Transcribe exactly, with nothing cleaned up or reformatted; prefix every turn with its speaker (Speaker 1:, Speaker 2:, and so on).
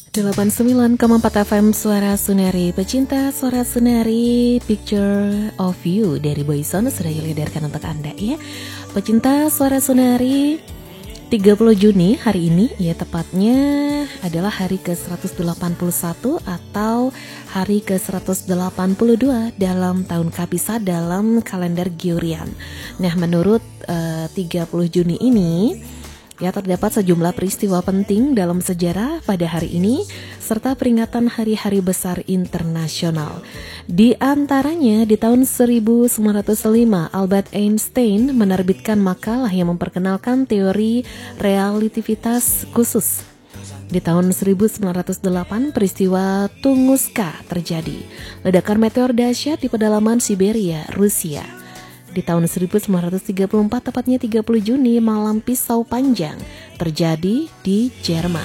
Speaker 1: delapan puluh sembilan koma empat F M Suara Sunari. Pecinta Suara Sunari, Picture of You dari Boyzone sudah diliderkan untuk Anda ya. Pecinta Suara Sunari, tiga puluh Juni hari ini ya, tepatnya adalah hari ke seratus delapan puluh satu atau hari ke seratus delapan puluh dua dalam tahun Kabisa dalam kalender Gregorian. Nah, menurut uh, tiga puluh Juni ini ya, terdapat sejumlah peristiwa penting dalam sejarah pada hari ini serta peringatan hari-hari besar internasional. Di antaranya di tahun seribu sembilan ratus lima, Albert Einstein menerbitkan makalah yang memperkenalkan teori relativitas khusus. Di tahun seribu sembilan ratus delapan, peristiwa Tunguska terjadi. Ledakan meteor dahsyat di pedalaman Siberia, Rusia. Di tahun seribu sembilan ratus tiga puluh empat, tepatnya tiga puluh Juni, malam pisau panjang terjadi di Jerman.